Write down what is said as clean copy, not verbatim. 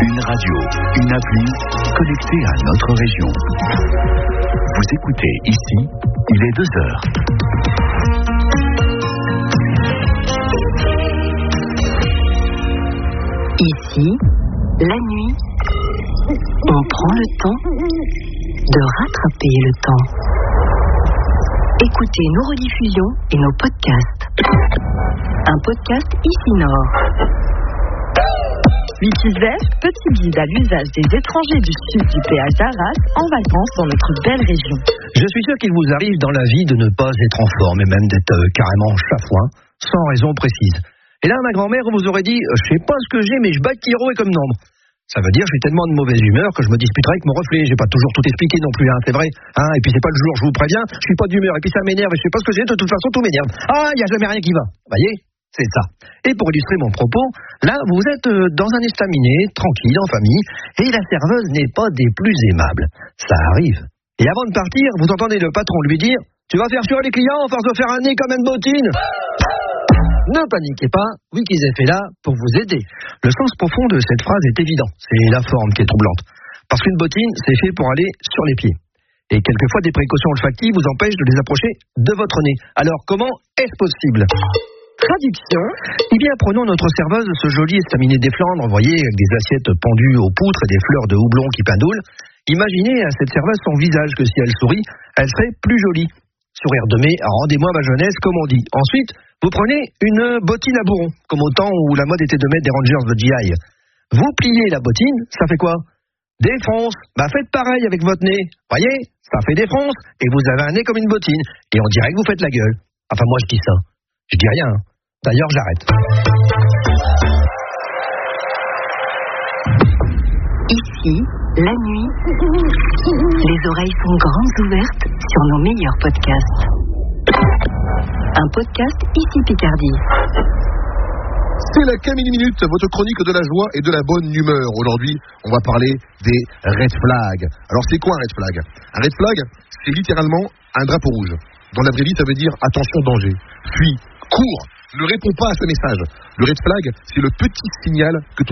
Une radio, une appli, connectée à notre région. Vous écoutez ici, il est 2h. Ici, la nuit, on prend le temps de rattraper le temps. Écoutez nos rediffusions et nos podcasts. Un podcast ici Nord. Wikizef, petit guide à l'usage des étrangers du sud du péage d'Arras en vacances dans notre belle région. Je suis sûr qu'il vous arrive dans la vie de ne pas être en forme et même d'être carrément chafouin, sans raison précise. Et là, ma grand-mère vous aurait dit, je sais pas ce que j'ai, mais je bats Kiro et comme nombre. Ça veut dire que j'ai tellement de mauvaise humeur que je me disputerai avec mon reflet. J'ai pas toujours tout expliqué non plus, hein, c'est vrai. Hein, et puis c'est pas le jour, je vous préviens, je suis pas d'humeur. Et puis ça m'énerve et je sais pas ce que j'ai, de toute façon tout m'énerve. Ah, il y a jamais rien qui va. Vous voyez, c'est ça. Et pour illustrer mon propos, là, vous êtes dans un estaminet, tranquille, en famille, et la serveuse n'est pas des plus aimables. Ça arrive. Et avant de partir, vous entendez le patron lui dire, tu vas faire suer les clients, force de faire un nez comme une bottine. Ne paniquez pas, Wikizef est là pour vous aider. Le sens profond de cette phrase est évident, c'est la forme qui est troublante. Parce qu'une bottine, c'est fait pour aller sur les pieds. Et quelquefois, des précautions olfactives vous empêchent de les approcher de votre nez. Alors, comment est-ce possible ? Traduction. Eh bien, prenons notre serveuse, ce joli estaminet des Flandres, vous voyez, avec des assiettes pendues aux poutres et des fleurs de houblon qui pindoulent. Imaginez à cette serveuse son visage que si elle sourit, elle serait plus jolie. Sourire de mai, rendez-moi ma jeunesse, comme on dit. Ensuite, vous prenez une bottine à bourron, comme au temps où la mode était de mettre des Rangers de GI. Vous pliez la bottine, ça fait quoi ? Défronce. Bah faites pareil avec votre nez. Voyez, ça fait défronce, et vous avez un nez comme une bottine. Et on dirait que vous faites la gueule. Enfin, moi je dis ça. Je dis rien. D'ailleurs, j'arrête. Ici, la nuit, les oreilles sont grandes ouvertes sur nos meilleurs podcasts. Un podcast ici Picardie. C'est la Camille Minute, votre chronique de la joie et de la bonne humeur. Aujourd'hui, on va parler des red flags. Alors, c'est quoi un red flag ? Un red flag, c'est littéralement un drapeau rouge. Dans la vraie vie, ça veut dire attention, danger. Fuis, cours, ne réponds pas à ce message. Le red flag, c'est le petit signal que ton